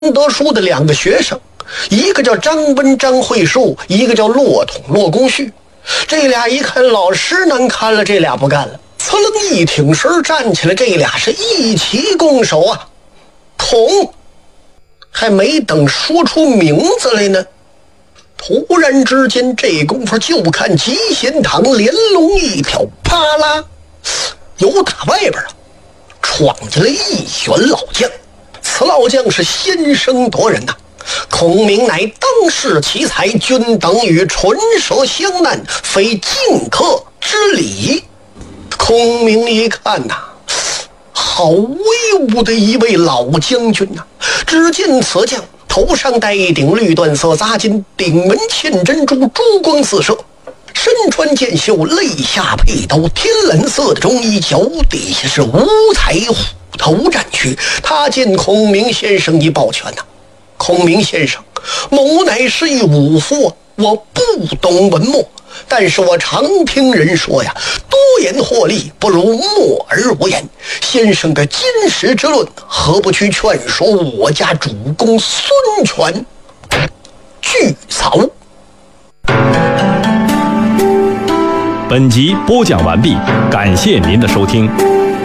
德书的两个学生，一个叫张温张惠寿，一个叫骆统骆公旭。这俩一看老师难堪了，这俩不干了，呲楞一挺身站起来，这俩是一齐拱手啊。统还没等说出名字来呢，突然之间这功夫就看集贤堂连龙一挑，啪啦，由打外边闯进来一员老将。此老将是先声夺人呐，孔明乃当世奇才，君等与唇舌相难，非进客之礼。孔明一看呐，好威武的一位老将军呐！只见此将头上戴一顶绿缎色扎金，顶门嵌珍珠，珠光四射，身穿剑袖，肋下佩刀，天蓝色的中衣，脚底下是五彩虎头战靴。他见孔明先生一抱拳呐，孔明先生，某乃是一武夫，我不懂文墨，但是我常听人说呀，多言获利不如默而无言。先生的今时之论，何不去劝说我家主公孙权？据草。 本集播讲完毕，感谢您的收听。